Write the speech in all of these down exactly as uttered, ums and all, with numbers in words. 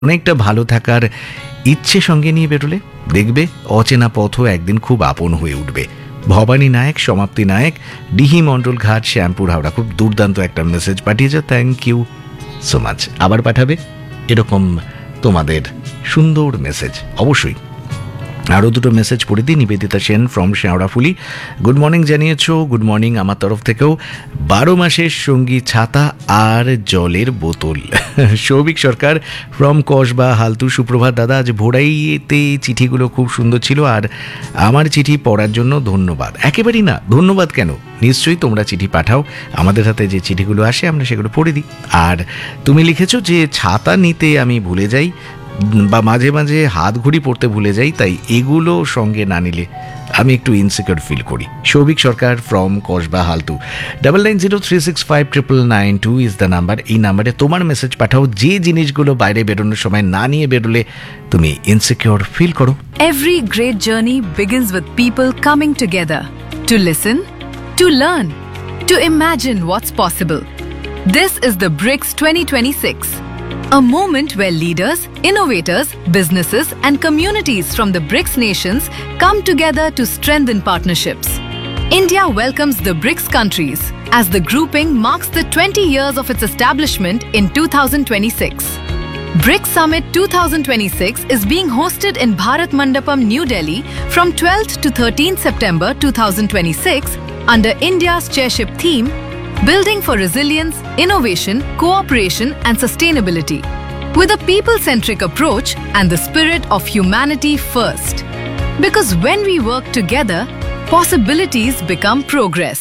অনেকটা ভালো থাকার ইচ্ছে সঙ্গে নিয়ে বেরোলে দেখবে অচেনা পথও একদিন খুব আপন হয়ে উঠবে। ভবানী নায়ক, সমাপ্তি নায়ক, ডিহি মণ্ডল ঘাট, শ্যামপুর, হাওড়া। খুব দুর্দান্ত একটা message পাঠিয়েছ, thank you so much. আবার পাঠাবে এরকম তোমাদের সুন্দর মেসেজ অবশ্যই। আরও দুটো মেসেজ পড়ে দিই। Nivedita Sen from Sheoraphuli, good morning জানিয়েছো। Good morning আমার তরফ থেকেও। বারো মাসের সঙ্গী ছাতা আর জলের বোতল। সৌভিক সরকার ফ্রম কসবা, হালতু, সুপ্রভাত দাদা। আজ ভোরাইতে চিঠিগুলো খুব সুন্দর ছিল, আর আমার চিঠি পড়ার জন্য ধন্যবাদ। একেবারেই না, ধন্যবাদ কেন, নিশ্চয়ই তোমরা চিঠি পাঠাও, আমাদের হাতে যে চিঠিগুলো আসে আমরা সেগুলো পড়ে দিই। আর তুমি লিখেছো যে ছাতা নিতে আমি ভুলে যাই বা মাঝে মাঝে হাত ঘড়ি পড়তে ভুলে যাই, তাই এগুলো সঙ্গে না নিলে আমি একটু ইনসিকিউর ফিল করি। সৌভিক সরকার from Kasba, Haltu. Double nine zero three six five triple nine two is the number. এই নাম্বারে তোমার মেসেজ পাঠাও, যে জিনিসগুলো বাইরে বেরোনোর সময় না নিয়ে বেরোলে তুমি ইনসিকিউর ফিল করো। Every great journey begins with people coming together to listen, to learn, to imagine what's possible. This is the BRICS twenty twenty-six. A moment where leaders, innovators, businesses and communities from the BRICS nations come together to strengthen partnerships. India welcomes the BRICS countries as the grouping marks the twenty years of its establishment in two thousand twenty-six. BRICS Summit twenty twenty-six is being hosted in Bharat Mandapam, New Delhi from twelfth to thirteenth September twenty twenty-six under India's chairship theme, Building for Resilience, Innovation, Cooperation and Sustainability, with a people-centric approach and the spirit of humanity first. Because when we work together, possibilities become progress.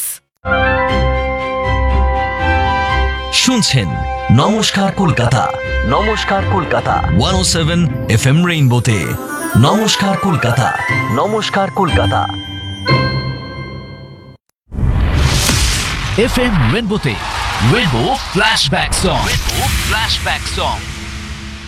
শুনছেন নমস্কার কলকাতা, নমস্কার কলকাতা একশো সাত F M রেইনবোতে। নমস্কার কলকাতা, নমস্কার Kolkata. F M রেইনবোতে rainbow flashback song, rainbow flashback song.